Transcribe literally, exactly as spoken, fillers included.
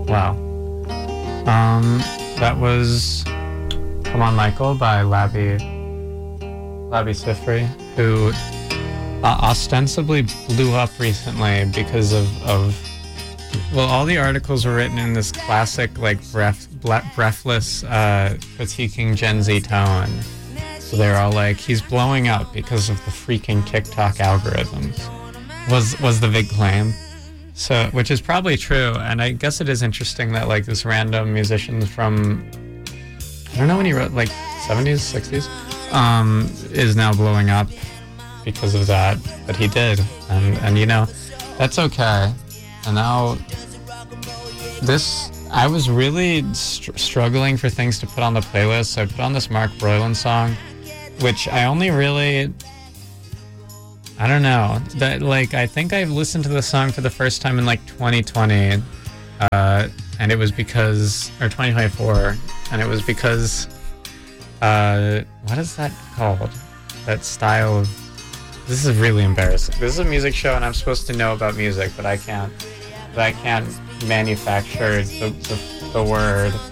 Wow. Um, that was Come On Michael by Labi, Labi Siffre, who uh, ostensibly blew up recently because of, of, well, all the articles were written in this classic, like, breath, breathless, uh, critiquing Gen Z tone. So they're all like, he's blowing up because of the freaking TikTok algorithms, was, was the big claim. So, which is probably true, and I guess it is interesting that, like, this random musician from, I don't know when he wrote, like, seventies, sixties, um, is now blowing up because of that, but he did, and, and you know, that's okay. And now, this, I was really str- struggling for things to put on the playlist, so I put on this Mark Broylan song, which I only really... I don't know. That, like, I think I listened to the song for the first time in, like, twenty twenty, uh, and it was because, or twenty twenty-four, and it was because, uh, what is that called? That style of, this is really embarrassing. This is a music show, and I'm supposed to know about music, but I can't, but I can't manufacture the, the, the word.